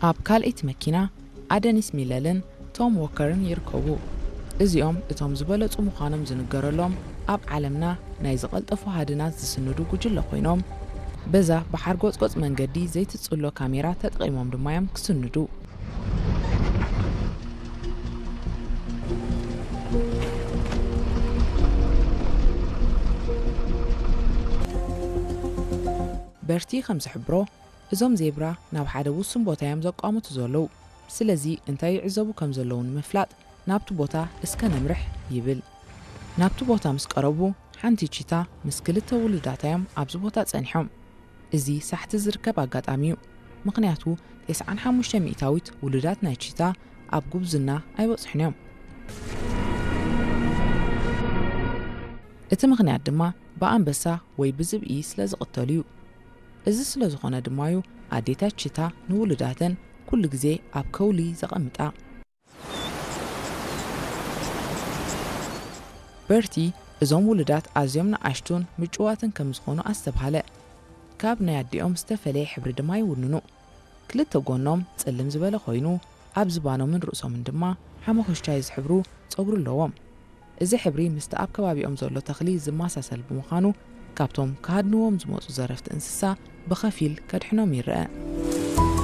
ኣብ ካልእት መኪና ኣደኒስ ሚለልን ቶም ዎከርን ይርከቡ። እዚኦም እቶም ዝበለጹ ምዃኖም ዝንገረሎም ኣብ ዓለምና ናይ ዝቐልጠፉ ሃድናት ዝስንዱ ጉጅለ ኮይኖም በዛ ብሓርጎጽጎጽ መንገዲ ዘይትጽሎ ካሜራ ተጠቒሞም ድማ እዮም ክስንዱ። በርቲ ከም ዝሕብሮ እዞም ዜብራ ናብ ሓደ ውሱን ቦታ እዮም ዘቋሙቱ ዘለዉ። ስለዚ እንታይ ይዕዘቡ ከም ዘለዉ ንምፍላጥ ናብቲ ቦታ እስከ ነምርሕ ይብል። ናብቲ ቦታ ምስ ቀረቡ ሓንቲ ቺታ ምስ ክልተ ውልዳታ እዮም ኣብዚ ቦታ ጸኒሖም። እዚ ሳሕቲ ዝርከብ ኣጋጣሚ እዩ። ምኽንያቱ 95 ሚእታዊት ውልዳት ናይ ቺታ ኣብ ጉብዝና ኣይበጽሑን እዮም። እቲ ምኽንያት ድማ ብኣንበሳ ወይ ብዝብኢ ስለ ዝቕተሉ እዩ። እዚ ስለ ዝኾነ ድማ እዩ ኣዴታት ቺታ ንውልዳተን ኩሉ ግዜ ኣብ ከውሊ ዘቐምጣ። በርቲ እዞም ውልዳት ኣዝዮም ንኣሽቱን ምጭዋትን ከም ዝኾኑ ኣስተብሃለ። ካብ ናይ ኣዲኦም ዝተፈለየ ሕብሪ ድማ ይውንኑ። ክልተ ጎኖም ጸልም ዝበለ ኮይኑ ኣብ ዝባኖምን ርእሶምን ድማ ሓመኹስታይ ዝሕብሩ ጸጉሪ ኣለዎም። እዚ ሕብሪ ምስቲ ኣብ ከባቢኦም ዘሎ ተኽሊ ዝመሳሰል ብምዃኑ ካብቶም ካድንዎም ዝመፁ ዘረፍቲ እንስሳ ብኸፊል ከድሕኖም ይርአ።